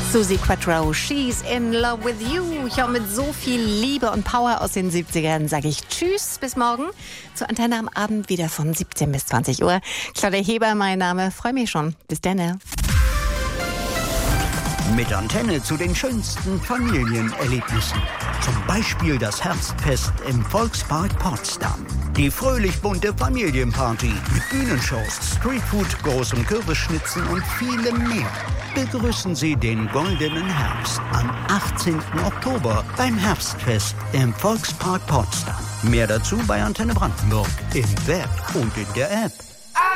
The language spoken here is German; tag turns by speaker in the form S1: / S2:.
S1: Suzi Quatro, She's in Love with You. Ja, mit so viel Liebe und Power aus den 70ern sage ich Tschüss, bis morgen. Zur Antenne am Abend wieder von 17 bis 20 Uhr. Claudia Heber, mein Name. Freue mich schon. Bis dann.
S2: Mit Antenne zu den schönsten Familienerlebnissen. Zum Beispiel das Herbstfest im Volkspark Potsdam. Die fröhlich bunte Familienparty mit Bühnenshows, Streetfood, großem Kürbisschnitzen und vielem mehr. Begrüßen Sie den goldenen Herbst am 18. Oktober beim Herbstfest im Volkspark Potsdam. Mehr dazu bei Antenne Brandenburg im Web und in der App.